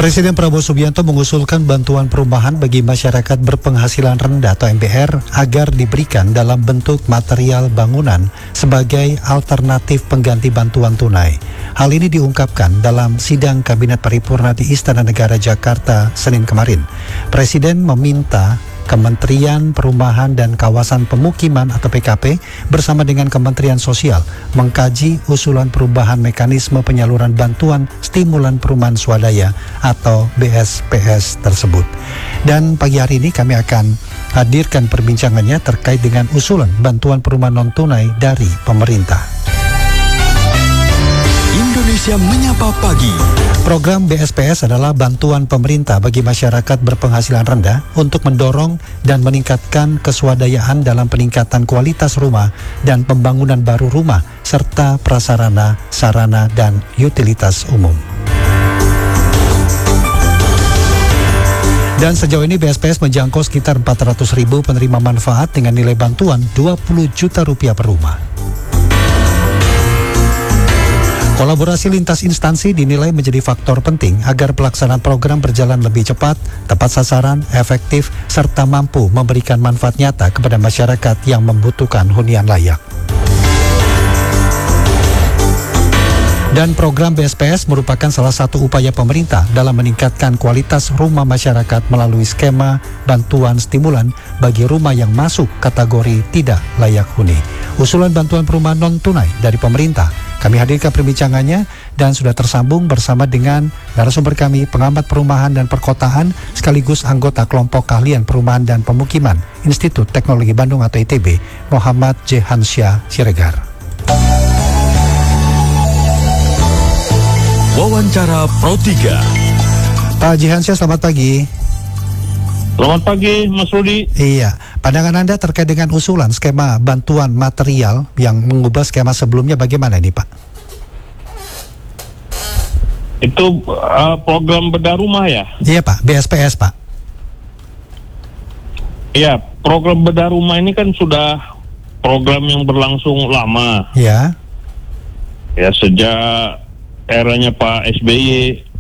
Presiden Prabowo Subianto mengusulkan bantuan perumahan bagi masyarakat berpenghasilan rendah atau MBR agar diberikan dalam bentuk material bangunan sebagai alternatif pengganti bantuan tunai. Hal ini diungkapkan dalam sidang Kabinet Paripurna di Istana Negara Jakarta Senin kemarin. Presiden meminta Kementerian Perumahan dan Kawasan Pemukiman atau PKP bersama dengan Kementerian Sosial mengkaji usulan perubahan mekanisme penyaluran bantuan stimulan perumahan swadaya atau BSPS tersebut. Dan pagi hari ini kami akan hadirkan perbincangannya terkait dengan usulan bantuan perumahan non-tunai dari pemerintah. Indonesia Menyapa Pagi. Program BSPS adalah bantuan pemerintah bagi masyarakat berpenghasilan rendah untuk mendorong dan meningkatkan keswadayaan dalam peningkatan kualitas rumah dan pembangunan baru rumah serta prasarana, sarana, dan utilitas umum. Dan sejauh ini BSPS menjangkau sekitar 400.000 penerima manfaat dengan nilai bantuan 20 juta rupiah per rumah. Kolaborasi lintas instansi dinilai menjadi faktor penting agar pelaksanaan program berjalan lebih cepat, tepat sasaran, efektif, serta mampu memberikan manfaat nyata kepada masyarakat yang membutuhkan hunian layak. Dan program BSPS merupakan salah satu upaya pemerintah dalam meningkatkan kualitas rumah masyarakat melalui skema bantuan stimulan bagi rumah yang masuk kategori tidak layak huni. Usulan bantuan perumahan non-tunai dari pemerintah. Kami hadirkan perbincangannya dan sudah tersambung bersama dengan narasumber kami, pengamat perumahan dan perkotaan sekaligus anggota kelompok keahlian perumahan dan pemukiman Institut Teknologi Bandung atau ITB, Muhammad Jehansyah Siregar. Wawancara Pro 3. Pak Jehansyah, selamat pagi. Selamat pagi, Mas Rudi. Iya, pandangan Anda terkait dengan usulan skema bantuan material yang mengubah skema sebelumnya bagaimana ini, Pak? Itu program bedah rumah ya? Iya, Pak, BSPS, Pak. Iya, program bedah rumah ini kan sudah program yang berlangsung lama. Ya. Ya, sejak eranya Pak SBY